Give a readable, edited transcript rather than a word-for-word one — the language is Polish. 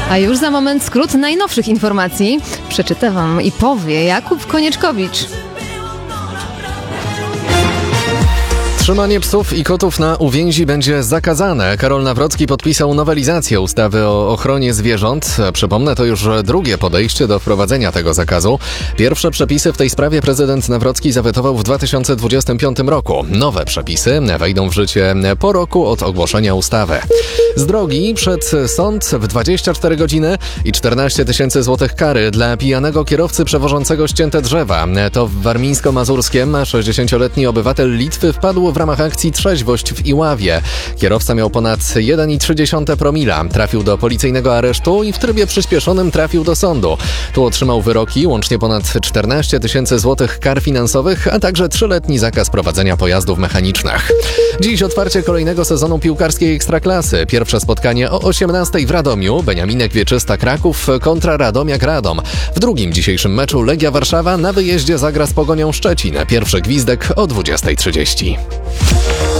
A już za moment skrót najnowszych informacji przeczyta Wam i powie Jakub Konieczkowicz. Trzymanie psów i kotów na uwięzi będzie zakazane. Karol Nawrocki podpisał nowelizację ustawy o ochronie zwierząt. Przypomnę, to już drugie podejście do wprowadzenia tego zakazu. Pierwsze przepisy w tej sprawie prezydent Nawrocki zawetował w 2025 roku. Nowe przepisy wejdą w życie po roku od ogłoszenia ustawy. Z drogi przed sąd w 24 godziny i 14 000 złotych kary dla pijanego kierowcy przewożącego ścięte drzewa. To w Warmińsko-Mazurskiem 60-letni obywatel Litwy wpadł w ramach akcji Trzeźwość w Iławie. Kierowca miał ponad 1,3 promila. Trafił do policyjnego aresztu i w trybie przyspieszonym trafił do sądu. Tu otrzymał wyroki, łącznie ponad 14 000 złotych kar finansowych, a także 3-letni zakaz prowadzenia pojazdów mechanicznych. Dziś otwarcie kolejnego sezonu piłkarskiej Ekstraklasy. Pierwsze spotkanie o 18:00 w Radomiu. Beniaminek Wieczysta Kraków kontra Radomiak Radom. W drugim dzisiejszym meczu Legia Warszawa na wyjeździe zagra z Pogonią Szczecin. Pierwszy gwizdek o 20:30.